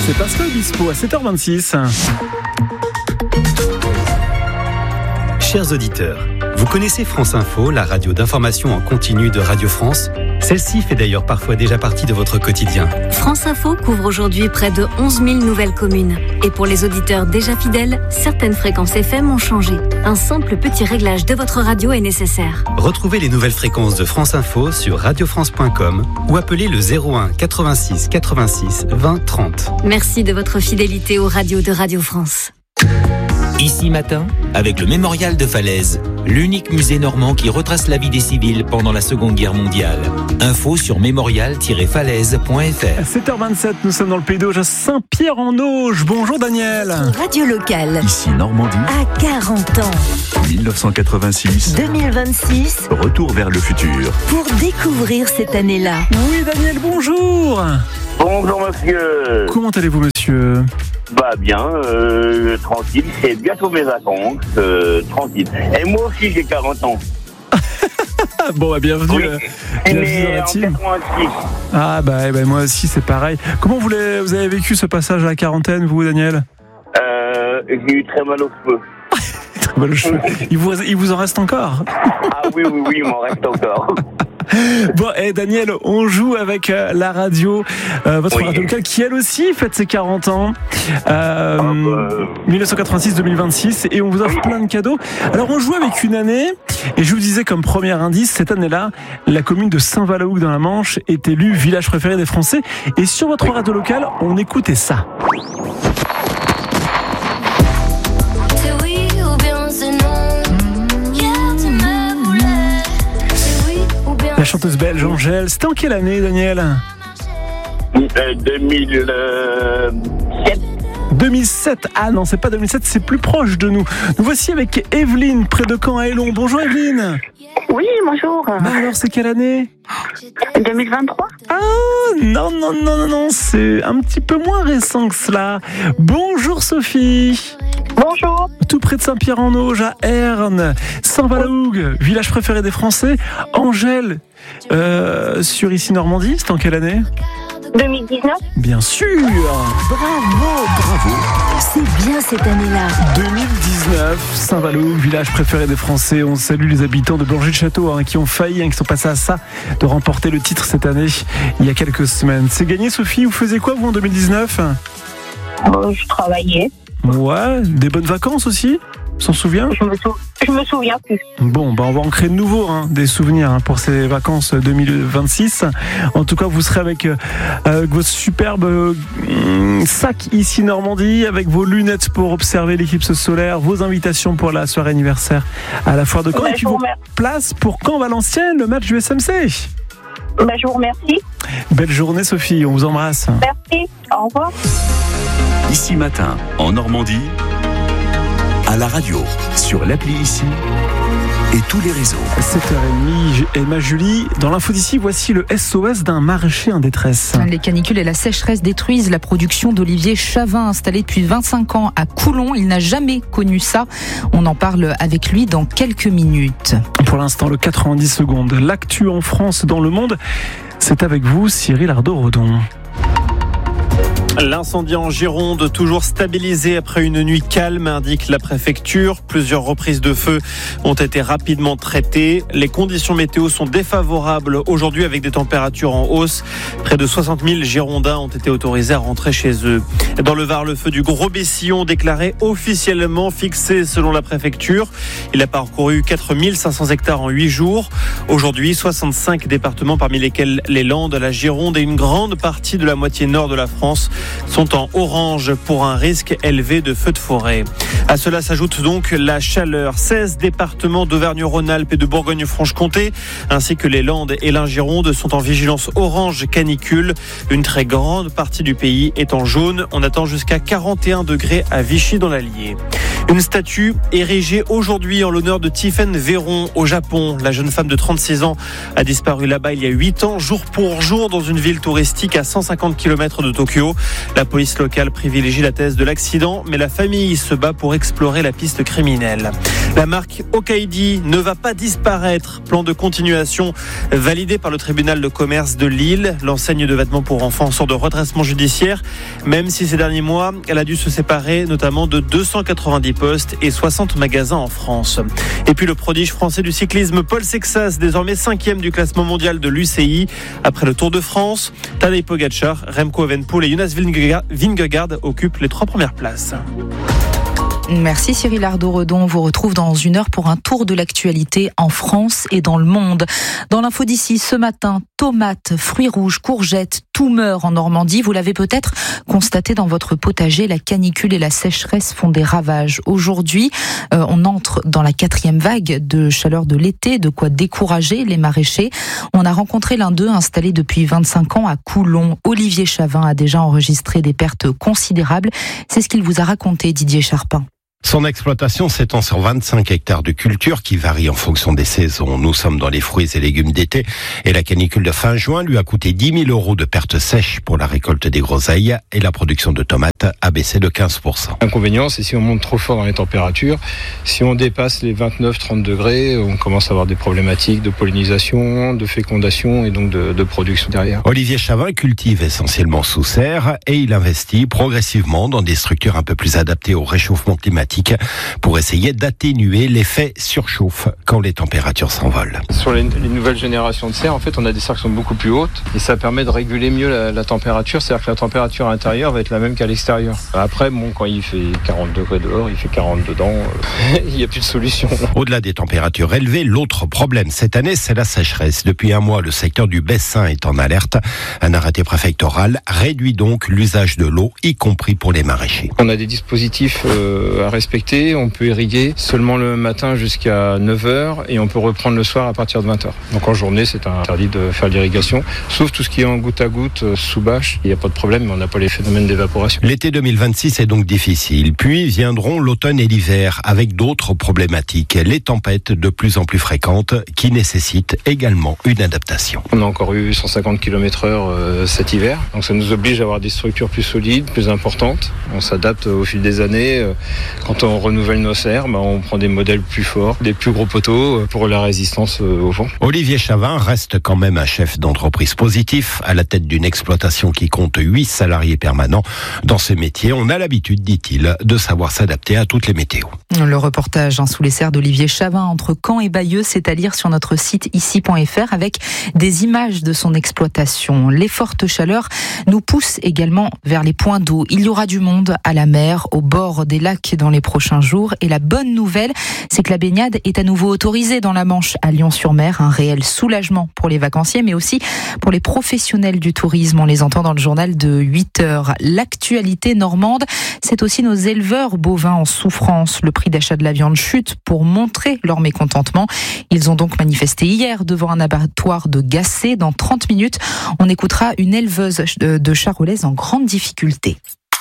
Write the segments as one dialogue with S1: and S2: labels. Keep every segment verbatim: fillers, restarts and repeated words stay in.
S1: C'est Pascal Obispo à sept heures vingt-six.
S2: Chers auditeurs, vous connaissez France Info, la radio d'information en continu de Radio France ? Celle-ci fait d'ailleurs parfois déjà partie de votre quotidien.
S3: France Info couvre aujourd'hui près de onze mille nouvelles communes. Et pour les auditeurs déjà fidèles, certaines fréquences F M ont changé. Un simple petit réglage de votre radio est nécessaire.
S2: Retrouvez les nouvelles fréquences de France Info sur radio france point com ou appelez le zéro un quatre-vingt-six quatre-vingt-six vingt trente.
S3: Merci de votre fidélité aux radios de Radio France.
S4: Ici Matin, avec le Mémorial de Falaise, l'unique musée normand qui retrace la vie des civils pendant la Seconde Guerre mondiale. Info sur mémorial tiret falaise point f r.
S1: sept heures vingt-sept, nous sommes dans le Pays d'Auge à Saint-Pierre-en-Auge. Bonjour Daniel.
S5: Radio locale.
S6: Ici Normandie.
S5: À quarante ans.
S6: dix-neuf cent quatre-vingt-six.
S5: deux mille vingt-six.
S6: Retour vers le futur.
S5: Pour découvrir cette année-là.
S1: Oui Daniel, bonjour.
S7: Bonjour monsieur.
S1: Comment allez-vous monsieur ?
S7: Bah bien, euh, tranquille, c'est bientôt mes vacances, euh, tranquille. Et moi aussi j'ai quarante ans.
S1: Bon bah bienvenue,
S7: oui.
S1: euh, bienvenue dans la team. Ah bah, bah moi aussi c'est pareil. Comment vous, les, vous avez vécu ce passage à la quarantaine vous Daniel ?
S7: euh, J'ai eu très mal aux cheveux.
S1: Très mal aux cheveux. Il vous, il vous en reste encore ?
S7: Ah oui oui oui, il m'en reste encore.
S1: Bon, et hey Daniel, on joue avec euh, la radio, euh, votre
S7: oui.
S1: radio locale qui elle aussi fête ses quarante ans, euh,
S7: ah bah...
S1: dix-neuf cent quatre-vingt-six deux mille vingt-six, et on vous offre plein de cadeaux. Alors on joue avec une année, et je vous disais comme premier indice, cette année-là, la commune de Saint-Valahougue dans la Manche est élue village préféré des Français, et sur votre radio locale, on écoutait ça. La chanteuse belge Angèle, c'était en quelle année Daniel ?
S7: euh, deux mille sept.
S1: deux mille sept, ah non c'est pas deux mille sept, c'est plus proche de nous. Nous voici avec Evelyne, près de Caen à Élon. Bonjour Evelyne.
S8: Oui, bonjour.
S1: Bah alors c'est quelle année ?
S8: deux mille vingt-trois.
S1: Ah non, non, non, non, non, c'est un petit peu moins récent que cela. Bonjour Sophie.
S8: Bonjour.
S1: Tout près de Saint-Pierre-en-Auge, à Herne, Saint-Valahougue, village préféré des Français. Angèle, euh, sur Ici Normandie, c'était en quelle année ?
S8: deux mille dix-neuf.
S1: Bien sûr.
S5: Bravo,
S6: bravo.
S5: C'est bien cette année-là.
S1: deux mille dix-neuf, Saint-Valahougue, village préféré des Français. On salue les habitants de Blangy-le-Château hein, qui ont failli, hein, qui sont passés à ça, de remporter le titre cette année, il y a quelques semaines. C'est gagné Sophie, vous faisiez quoi vous en deux mille dix-neuf ?
S8: euh, Je travaillais.
S1: Ouais, des bonnes vacances aussi ? S'en souvient ?
S8: Je me, sou... je me souviens plus.
S1: Bon, bah on va en créer de nouveaux, hein, des souvenirs hein, pour ces vacances deux mille vingt-six. En tout cas, vous serez avec, euh, avec votre superbe euh, sac Ici Normandie, avec vos lunettes pour observer l'éclipse solaire, vos invitations pour la soirée anniversaire à la foire de Caen,
S8: bah,
S1: et puis vos places pour Caen-Valenciennes, le match du S M C.
S8: Bah, je vous remercie.
S1: Belle journée Sophie, on vous embrasse.
S8: Merci, au revoir.
S6: Ici Matin, en Normandie, à la radio, sur l'appli Ici et tous les réseaux.
S1: sept heures trente, Emma Julie. Dans l'info d'ici, voici le S O S d'un maraîcher en détresse.
S9: Les canicules et la sécheresse détruisent la production d'Olivier Chavin, installé depuis vingt-cinq ans à Coulon. Il n'a jamais connu ça. On en parle avec lui dans quelques minutes.
S1: Pour l'instant, le quatre-vingt-dix secondes. L'actu en France, dans le monde, c'est avec vous, Cyril Ardo-Rodon.
S10: L'incendie en Gironde, toujours stabilisé après une nuit calme, indique la préfecture. Plusieurs reprises de feu ont été rapidement traitées. Les conditions météo sont défavorables aujourd'hui avec des températures en hausse. Près de soixante mille Girondins ont été autorisés à rentrer chez eux. Dans le Var, le feu du Gros Bessillon déclaré officiellement fixé selon la préfecture. Il a parcouru quatre mille cinq cents hectares en huit jours. Aujourd'hui, soixante-cinq départements parmi lesquels les Landes, la Gironde et une grande partie de la moitié nord de la France sont en orange pour un risque élevé de feux de forêt. À cela s'ajoute donc la chaleur. seize départements d'Auvergne-Rhône-Alpes et de Bourgogne-Franche-Comté, ainsi que les Landes et la Gironde, sont en vigilance orange canicule. Une très grande partie du pays est en jaune. On attend jusqu'à quarante et un degrés à Vichy dans l'Allier. Une statue érigée aujourd'hui en l'honneur de Tiphaine Véron au Japon. La jeune femme de trente-six ans a disparu là-bas il y a huit ans, jour pour jour, dans une ville touristique à cent cinquante kilomètres de Tokyo. La police locale privilégie la thèse de l'accident, mais la famille se bat pour explorer la piste criminelle. La marque Okaidi ne va pas disparaître. Plan de continuation validé par le tribunal de commerce de Lille. L'enseigne de vêtements pour enfants sort de redressement judiciaire, même si ces derniers mois, elle a dû se séparer notamment de deux cent quatre-vingt-dix postes et soixante magasins en France. Et puis le prodige français du cyclisme Paul Sexas, désormais cinquième du classement mondial de l'U C I. Après le Tour de France, Tadej Pogacar, Remco Evenepoel et Jonas Vingegaard occupent les trois premières places.
S9: Merci Cyril Ardo-Redon. On vous retrouve dans une heure pour un tour de l'actualité en France et dans le monde. Dans l'info d'ici ce matin, tomates, fruits rouges, courgettes, tout meurt en Normandie. Vous l'avez peut-être constaté dans votre potager, la canicule et la sécheresse font des ravages. Aujourd'hui, euh, on entre dans la quatrième vague de chaleur de l'été, de quoi décourager les maraîchers. On a rencontré l'un d'eux installé depuis vingt-cinq ans à Coulon. Olivier Chavin a déjà enregistré des pertes considérables. C'est ce qu'il vous a raconté, Didier Charpin.
S11: Son exploitation s'étend sur vingt-cinq hectares de culture qui varient en fonction des saisons. Nous sommes dans les fruits et légumes d'été et la canicule de fin juin lui a coûté dix mille euros de pertes sèches pour la récolte des groseilles et la production de tomates a baissé de quinze pour cent.
S12: L'inconvénient, c'est si on monte trop fort dans les températures, si on dépasse les vingt-neuf à trente degrés, on commence à avoir des problématiques de pollinisation, de fécondation et donc de, de production derrière.
S11: Olivier Chavin cultive essentiellement sous serre et il investit progressivement dans des structures un peu plus adaptées au réchauffement climatique pour essayer d'atténuer l'effet surchauffe quand les températures s'envolent.
S12: Sur les, les nouvelles générations de serres, en fait, on a des serres qui sont beaucoup plus hautes et ça permet de réguler mieux la, la température, c'est-à-dire que la température intérieure va être la même qu'à l'extérieur. Après, bon, quand il fait quarante degrés dehors, il fait quarante dedans, euh, il n'y a plus de solution. Là.
S11: Au-delà des températures élevées, l'autre problème cette année, c'est la sécheresse. Depuis un mois, le secteur du Bessin est en alerte. Un arrêté préfectoral réduit donc l'usage de l'eau, y compris pour les maraîchers.
S12: On a des dispositifs euh, à respecter, on peut irriguer seulement le matin jusqu'à neuf heures et on peut reprendre le soir à partir de vingt heures. Donc en journée, c'est interdit de faire l'irrigation, sauf tout ce qui est en goutte à goutte, sous bâche. Il n'y a pas de problème, mais on n'a pas les phénomènes d'évaporation.
S11: L'été deux mille vingt-six est donc difficile. Puis viendront l'automne et l'hiver avec d'autres problématiques. Les tempêtes de plus en plus fréquentes qui nécessitent également une adaptation.
S12: On a encore eu cent cinquante kilomètres heure euh, cet hiver. Donc ça nous oblige à avoir des structures plus solides, plus importantes. On s'adapte au fil des années. Quand on renouvelle nos serres, bah, on prend des modèles plus forts, des plus gros poteaux pour la résistance au vent.
S11: Olivier Chavin reste quand même un chef d'entreprise positif à la tête d'une exploitation qui compte huit salariés permanents. Dans ce métier, on a l'habitude, dit-il, de savoir s'adapter à toutes les météos.
S9: Le reportage hein, sous les serres d'Olivier Chavin entre Caen et Bayeux, c'est à lire sur notre site ici point f r avec des images de son exploitation. Les fortes chaleurs nous poussent également vers les points d'eau. Il y aura du monde à la mer, au bord des lacs dans les prochains jours. Et la bonne nouvelle, c'est que la baignade est à nouveau autorisée dans la Manche à Lyon-sur-Mer. Un réel soulagement pour les vacanciers, mais aussi pour les professionnels du tourisme. On les entend dans le journal de huit heures. L'actualité normande, c'est aussi nos éleveurs bovins en souffrance. Le prix d'achat de la viande chute pour montrer leur mécontentement. Ils ont donc manifesté hier devant un abattoir de Gacé. Dans trente minutes, on écoutera une éleveuse de charolaise en grande difficulté.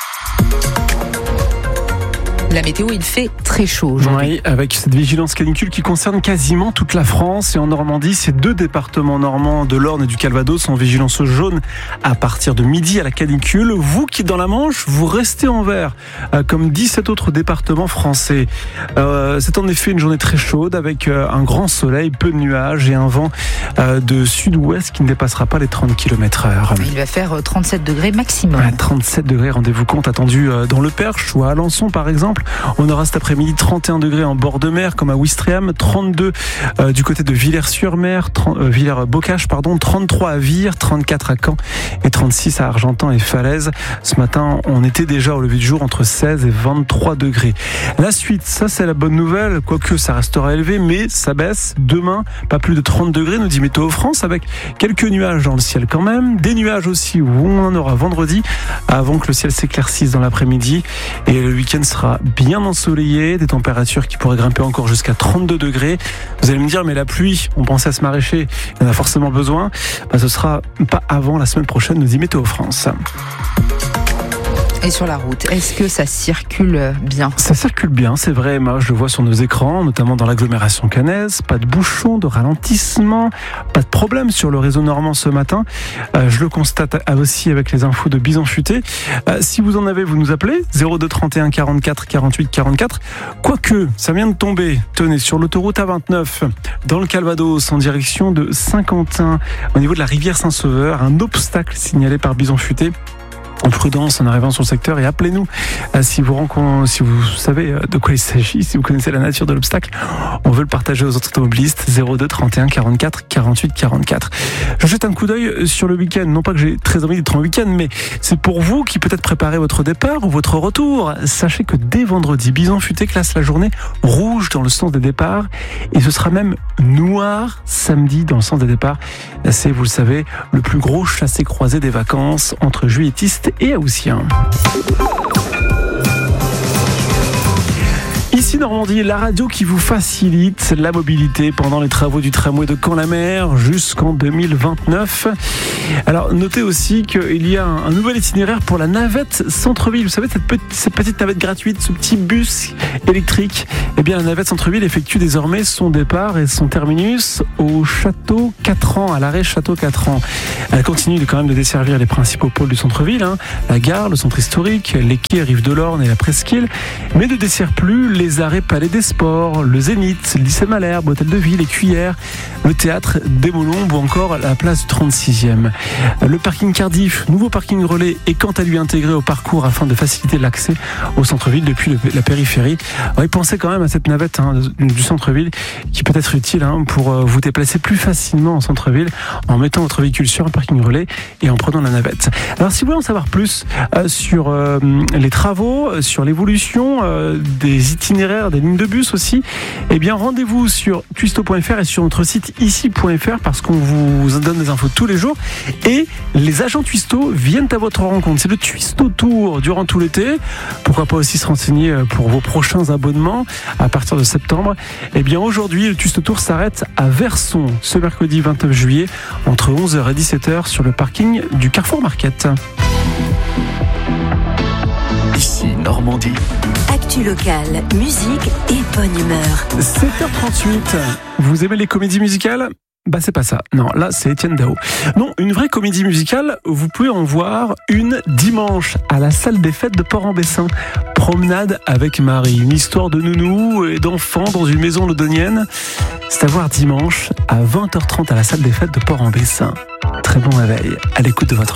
S9: La météo, il fait très chaud aujourd'hui.
S1: Oui, avec cette vigilance canicule qui concerne quasiment toute la France. Et en Normandie, ces deux départements normands de l'Orne et du Calvados sont en vigilance jaune à partir de midi à la canicule. Vous qui, dans la Manche, vous restez en vert, euh, comme dix-sept autres départements français. Euh, c'est en effet une journée très chaude avec euh, un grand soleil, peu de nuages et un vent euh, de sud-ouest qui ne dépassera pas les trente kilomètres heure.
S9: Il va faire trente-sept degrés maximum.
S1: Ouais, trente-sept degrés, rendez-vous compte, attendu euh, dans le Perche ou à Alençon par exemple. On aura cet après-midi trente et un degrés en bord de mer comme à Ouistreham, trente-deux euh, du côté de Villers-sur-Mer, euh, Villers-Bocage, pardon, trente-trois à Vire, trente-quatre à Caen et trente-six à Argentan et Falaise. Ce matin, on était déjà au lever du jour entre seize et vingt-trois degrés. La suite, ça c'est la bonne nouvelle, quoique ça restera élevé, mais ça baisse. Demain, pas plus de trente degrés, nous dit Météo France, avec quelques nuages dans le ciel quand même. Des nuages aussi où on en aura vendredi, avant que le ciel s'éclaircisse dans l'après-midi. Et le week-end sera bien ensoleillé, des températures qui pourraient grimper encore jusqu'à trente-deux degrés. Vous allez me dire, mais la pluie, on pensait à se maraîcher, il en a forcément besoin. Bah, ce sera pas avant la semaine prochaine, nous dit Météo France.
S9: Et sur la route, est-ce que ça circule bien ?
S1: Ça circule bien, c'est vrai, Emma, je le vois sur nos écrans, notamment dans l'agglomération caennaise. Pas de bouchons, de ralentissement, pas de problème sur le réseau normand ce matin. Euh, je le constate aussi avec les infos de Bison Futé. Euh, si vous en avez, vous nous appelez zéro deux trente et un quarante-quatre quarante-huit quarante-quatre. Quoique, ça vient de tomber, tenez, sur l'autoroute A vingt-neuf, dans le Calvados, en direction de Saint-Quentin, au niveau de la rivière Saint-Sauveur, un obstacle signalé par Bison Futé. En prudence en arrivant sur le secteur et appelez-nous euh, si vous rencontrez, si vous savez de quoi il s'agit, si vous connaissez la nature de l'obstacle. On veut le partager aux autres automobilistes. zéro deux trente et un quarante-quatre quarante-huit quarante-quatre. Je jette un coup d'œil sur le week-end. Non pas que j'ai très envie d'être en week-end, mais c'est pour vous qui peut-être préparez votre départ ou votre retour. Sachez que dès vendredi, Bison Futé classe la journée rouge dans le sens des départs et ce sera même noir samedi dans le sens des départs. C'est, vous le savez, le plus gros chassé-croisé des vacances entre juilletistes et haussiens. Ici Normandie, la radio qui vous facilite la mobilité pendant les travaux du tramway de Caen-la-Mer jusqu'en deux mille vingt-neuf. Alors notez aussi qu'il y a un, un nouvel itinéraire pour la navette centre-ville. Vous savez, cette petite, cette petite navette gratuite, ce petit bus électrique. Eh bien, la navette centre-ville effectue désormais son départ et son terminus au château quatre ans, à l'arrêt château quatre ans. Elle continue de, quand même de desservir les principaux pôles du centre-ville, hein, la gare, le centre historique, les quais Rive de l'Orne et la presqu'île, mais ne dessert plus les Les arrêts Palais des Sports, le Zénith, le lycée Malherbe, Hôtel de Ville, les Cuillères, le théâtre des Molombes ou encore la place du trente-sixième. Le parking Cardiff, nouveau parking relais, est quant à lui intégré au parcours afin de faciliter l'accès au centre-ville depuis le, la périphérie. Alors, il pensait quand même à cette navette hein, du centre-ville qui peut être utile hein, pour euh, vous déplacer plus facilement en centre-ville en mettant votre véhicule sur un parking relais et en prenant la navette. Alors si vous voulez en savoir plus euh, sur euh, les travaux, sur l'évolution euh, des itinéraires, des lignes de bus aussi, eh bien rendez-vous sur tuisto point f r et sur notre site ici point f r parce qu'on vous donne des infos tous les jours et les agents Twisto viennent à votre rencontre. C'est le Twisto Tour durant tout l'été. Pourquoi pas aussi se renseigner pour vos prochains abonnements à partir de septembre. Eh bien aujourd'hui, le Twisto Tour s'arrête à Verson ce mercredi vingt-neuf juillet entre onze heures et dix-sept heures sur le parking du Carrefour Market.
S6: Ici Normandie.
S5: Actu locale, musique et bonne humeur.
S1: sept heures trente-huit. Vous aimez les comédies musicales ? Bah c'est pas ça. Non, là c'est Étienne Dao. Non, une vraie comédie musicale, vous pouvez en voir une dimanche à la salle des fêtes de Port-en-Bessin. Promenade avec Marie, une histoire de nounou et d'enfants dans une maison londonienne. C'est à voir dimanche à vingt heures trente à la salle des fêtes de Port-en-Bessin. Très bon réveil à l'écoute de votre